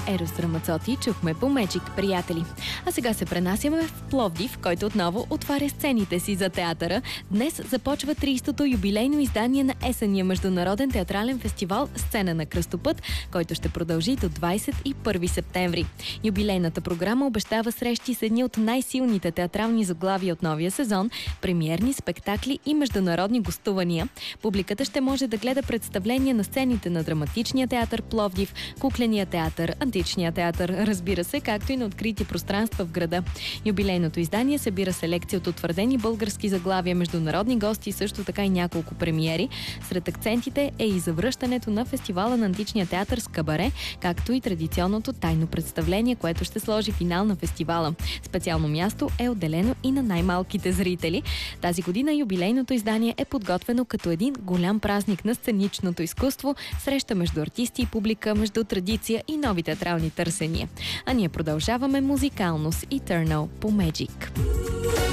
Ерос Рамацоти чухме по Magic, приятели. А сега се пренасяме в Пловдив, който отново отваря сцените си за театъра. Днес започва 30-то юбилейно издание на есенния международен театрален фестивал Сцена на кръстопът, който ще продължи до 21 септември. Юбилейната програма обещава срещи с едни от най-силните театрални заглавия от новия сезон, премиерни спектакли и международни гостувания. Публиката ще може да гледа представления на сцените на Драматичния театър Пловдив, Кукления театър, Античния театър, разбира се, както и на открити пространства в града. Юбилейното издание събира селекция от утвърдени български заглавия, международни гости и също така и няколко премиери. Сред акцентите е и завръщането на фестивала на Античния театър с кабаре, както и традиционното тайно представление, което ще сложи финал на фестивала. Специално място е отделено и на най-малките зрители. Тази година юбилейното издание е подготвено като един голям празник на сценичното изкуство, среща между артисти и публика, между традиция и нови театрални търсения. А ние продължаваме музикално с Eternal по Magic.